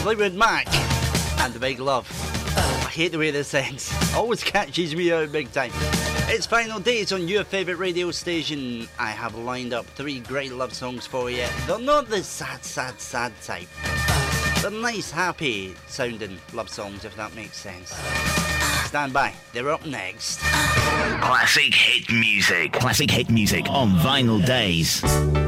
Fleetwood Mac and The Big Love. I hate the way this ends. Always catches me out big time. It's Final Days on your favourite radio station. I have lined up 3 great love songs for you. They're not the sad type. They're nice, happy sounding love songs, if that makes sense. Stand by, they're up next. Classic hit music. Classic hit music on Vinyl Days.